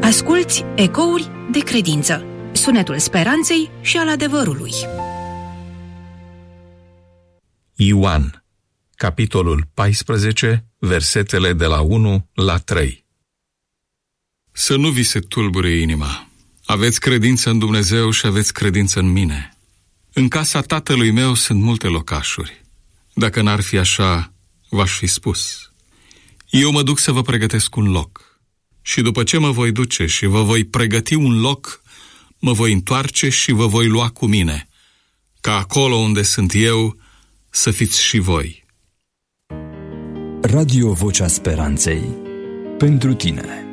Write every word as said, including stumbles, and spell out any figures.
Asculți Ecouri de credință, sunetul speranței și al adevărului. Ioan, capitolul paisprezece, versetele de la unu la trei. Să nu vi se tulbure inima. Aveți credință în Dumnezeu și aveți credință în mine. În casa tatălui meu sunt multe locașuri. Dacă n-ar fi așa, v-aș fi spus. Eu mă duc să vă pregătesc un loc. Și după ce mă voi duce și vă voi pregăti un loc, mă voi întoarce și vă voi lua cu mine, ca acolo unde sunt eu să fiți și voi. Radio Vocea Speranței. Pentru tine.